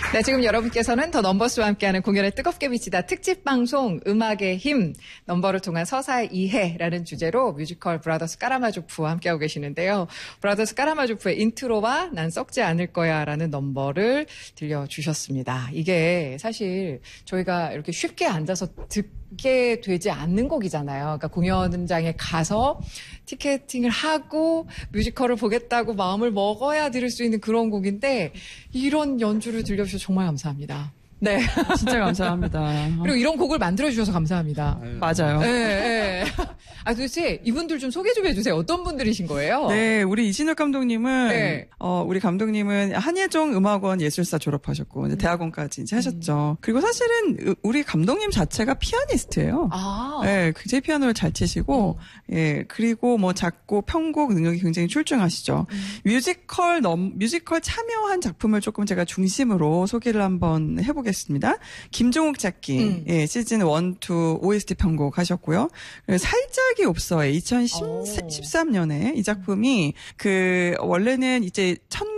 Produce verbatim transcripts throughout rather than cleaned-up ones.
네, 지금 여러분께서는 더 넘버스와 함께하는 공연에 뜨겁게 비치다 특집 방송 음악의 힘 넘버를 통한 서사의 이해라는 주제로 뮤지컬 브라더스 까라마조프와 함께하고 계시는데요. 브라더스 까라마조프의 인트로와 난 썩지 않을 거야라는 넘버를 들려주셨습니다. 이게 사실 저희가 이렇게 쉽게 앉아서 듣게 되지 않는 곡이잖아요. 그러니까 공연장에 가서 티켓팅을 하고 뮤지컬을 보겠다고 마음을 먹어야 들을 수 있는 그런 곡인데 이런 연주를 들려주셔서 정말 감사합니다. 네. 진짜 감사합니다. 그리고 이런 곡을 만들어주셔서 감사합니다. 맞아요. 네, 네. 아, 도대체 이분들 좀 소개 좀 해주세요. 어떤 분들이신 거예요? 네, 우리 이진욱 감독님은, 네. 어, 우리 감독님은 한예종 음악원 예술사 졸업하셨고, 이제 대학원까지 이제 하셨죠. 음. 그리고 사실은 우리 감독님 자체가 피아니스트예요. 아. 네, 굉장히 피아노를 잘 치시고, 음. 예, 그리고 뭐 작곡, 편곡 능력이 굉장히 출중하시죠. 음. 뮤지컬 넘, 뮤지컬 참여한 작품을 조금 제가 중심으로 소개를 한번 해보겠습니다. 겠습니다. 김종욱 작기, 음. 예, 시즌 일, 이 오에스티 편곡 하셨고요. 살짝이 없어요. 이천십삼 년에 이 작품이 그 원래는 이제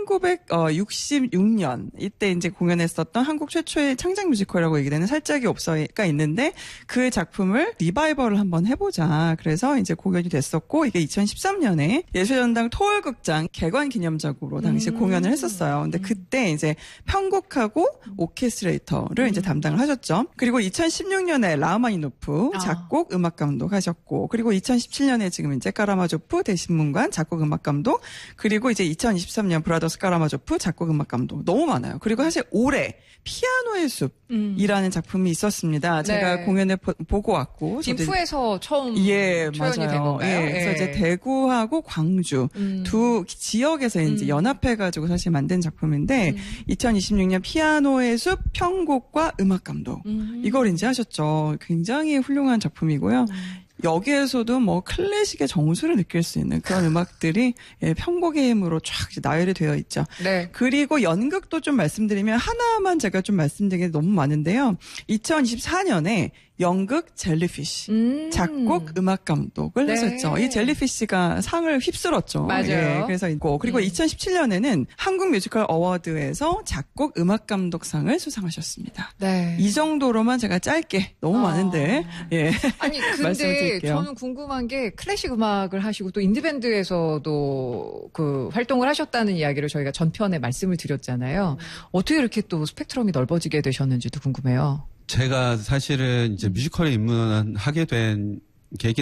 천구백육십육 년 이때 이제 공연했었던 한국 최초의 창작 뮤지컬이라고 얘기되는 살짝이 없어가 있는데 그 작품을 리바이벌을 한번 해보자. 그래서 이제 공연이 됐었고 이게 이천십삼 년에 예술전당 토월극장 개관 기념작으로 당시 음. 공연을 했었어요. 근데 그때 이제 편곡하고 오케스트레이터 를 음. 이제 담당을 하셨죠. 그리고 이천십육 년에 라흐마니노프 작곡 아. 음악 감독하셨고, 그리고 이천십칠 년에 지금 이제 까라마조프 대신문관 작곡 음악 감독, 그리고 이제 이천이십삼 년 브라더스 까라마조프 작곡 음악 감독 너무 많아요. 그리고 사실 올해 피아노의 숲이라는 음. 작품이 있었습니다. 네. 제가 공연을 보, 보고 왔고, 빈프에서 처음 예 초연이 맞아요. 된 건가요? 예, 그래서 예. 이제 대구하고 광주 음. 두 지역에서 이제 음. 연합해가지고 사실 만든 작품인데 음. 이천이십육 년 피아노의 숲 편곡과 음악 감독 음. 이걸 이제 하셨죠. 굉장히 훌륭한 작품이고요. 음. 여기에서도 뭐 클래식의 정수를 느낄 수 있는 그런 음악들이 예, 편곡의 힘으로 쫙 나열이 되어 있죠. 네. 그리고 연극도 좀 말씀드리면 하나만 제가 좀 말씀드리는 게 너무 많은데요. 이천이십사 년에 연극 젤리피쉬 음. 작곡 음악 감독을 네. 했었죠. 이 젤리피쉬가 상을 휩쓸었죠. 맞아요. 예, 그래서 있고 그리고 음. 이천십칠 년에는 한국 뮤지컬 어워드에서 작곡 음악 감독상을 수상하셨습니다. 네. 이 정도로만 제가 짧게 너무 아. 많은데 예. 아니 근데 저는 궁금한 게 클래식 음악을 하시고 또 인디밴드에서도 그 활동을 하셨다는 이야기를 저희가 전편에 말씀을 드렸잖아요. 음. 어떻게 이렇게 또 스펙트럼이 넓어지게 되셨는지도 궁금해요. 제가 사실은 이제 뮤지컬에 입문하게 된 계기